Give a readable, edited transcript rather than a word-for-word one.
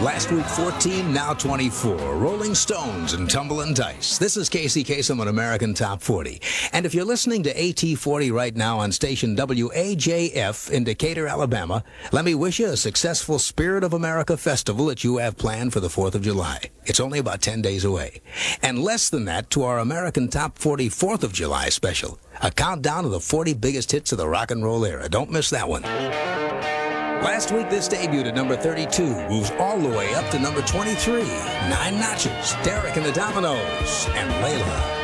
Last week 14, now 24. Rolling Stones and Tumbling Dice. This is Casey Kasem on American Top 40. And if you're listening to AT40 right now on station WAJF in Decatur, Alabama, let me wish you a successful Spirit of America festival that you have planned for the 4th of July. It's only about 10 days away. And less than that to our American Top 40 4th of July special. A countdown of the 40 biggest hits of the rock and roll era. Don't miss that one. Last week, this debuted at number 32, moves all the way up to number 23. 9 notches, Derek and the Dominoes, and Layla.